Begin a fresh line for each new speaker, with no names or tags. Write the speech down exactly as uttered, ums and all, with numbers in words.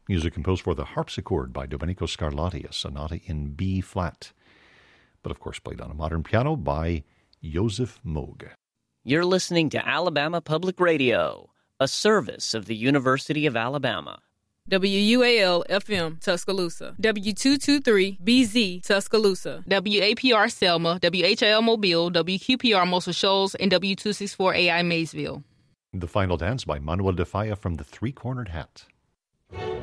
Music composed for the harpsichord by Domenico Scarlatti, a sonata in B flat, but of course played on a modern piano by Joseph Moog.
You're listening to Alabama Public Radio, a service of the University of Alabama.
W U A L F M Tuscaloosa, W two twenty-three B Z Tuscaloosa,
W A P R Selma, W H I L Mobile, W Q P R Muscle Shoals, and W two sixty-four A I Maysville.
The Final Dance by Manuel de Falla from the Three-Cornered Hat.